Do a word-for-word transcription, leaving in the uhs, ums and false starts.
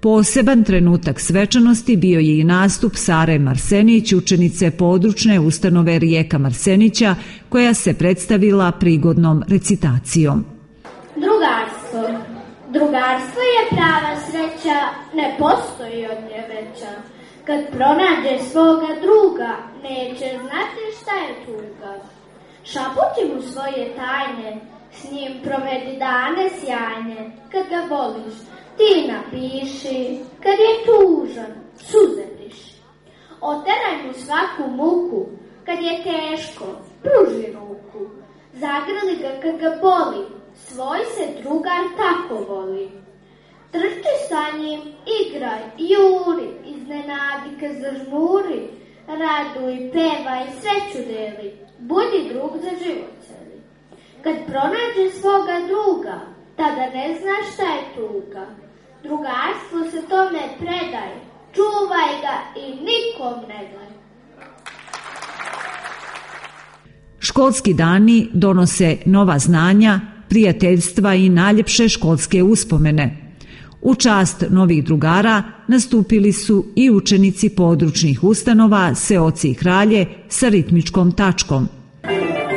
Poseban trenutak svečanosti bio je i nastup Sare Marsenić, učenice područne ustanove Rijeka Marsenića, koja se predstavila prigodnom recitacijom. Drugarstvo. Drugarstvo je prava sreća, ne postoji od nje veća. Kad pronađe svoga druga, neće znati šta je tuga. Šaputi mu svoje tajne, s njim provedi dane sjajne. Kad ga voliš, ti napiši, kad je tužan, suze briši. Oteraj mu svaku muku, kad je teško, pruži ruku. Zagrli ga kad ga boli, svoj se drugar tako voli. Trči sa njim, igraj, juri, iznenadi kad zažmuri, raduj, pevaj, sreću deli, budi drug za život celi. Kad pronađe svoga druga, tada ne znaš šta je tuga. Drugarstvo se tome predaj, čuvaj ga i nikom ne daj. Školski dani donose nova znanja, prijateljstva i najljepše školske uspomene. U čast novih drugara nastupili su i učenici područnih ustanova Seoci i Kralje sa ritmičkom tačkom.